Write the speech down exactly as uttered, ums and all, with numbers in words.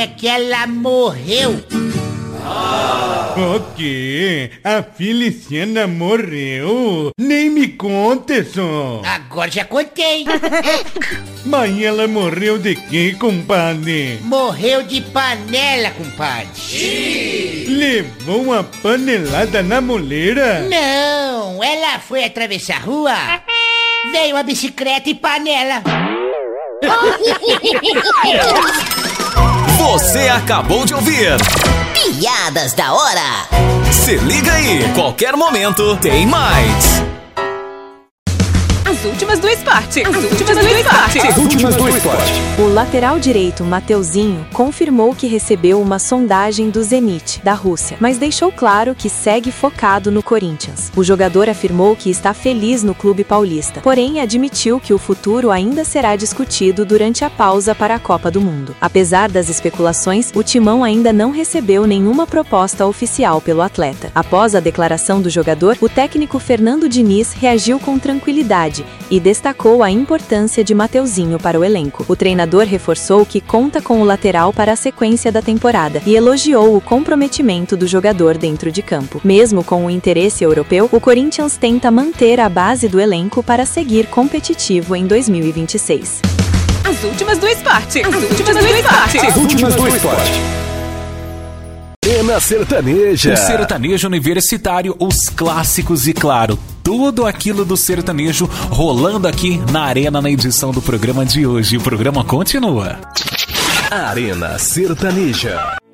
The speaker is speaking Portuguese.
é que ela morreu. O quê? A Feliciana morreu? Nem me conta, só. Agora já contei. Mas ela morreu de quê, compadre? Morreu de panela, compadre. Levou uma panelada na moleira? Não, ela foi atravessar a rua. Veio a bicicleta e panela. Você acabou de ouvir Piadas da Hora. Se liga aí, qualquer momento tem mais. As últimas do esporte. As últimas do esporte. As últimas do esporte. O lateral direito Mateuzinho confirmou que recebeu uma sondagem do Zenit, da Rússia, mas deixou claro que segue focado no Corinthians. O jogador afirmou que está feliz no clube paulista, porém admitiu que o futuro ainda será discutido durante a pausa para a Copa do Mundo. Apesar das especulações, o Timão ainda não recebeu nenhuma proposta oficial pelo atleta. Após a declaração do jogador, o técnico Fernando Diniz reagiu com tranquilidade e destacou a importância de Mateuzinho para o elenco. O treinador reforçou que conta com o lateral para a sequência da temporada e elogiou o comprometimento do jogador dentro de campo. Mesmo com o interesse europeu, o Corinthians tenta manter a base do elenco para seguir competitivo em dois mil e vinte e seis. As últimas do esporte. As últimas do esporte. As últimas do esporte. Arena Sertaneja. O sertanejo universitário, os clássicos e, claro, tudo aquilo do sertanejo rolando aqui na Arena na edição do programa de hoje. O programa continua. Arena Sertaneja.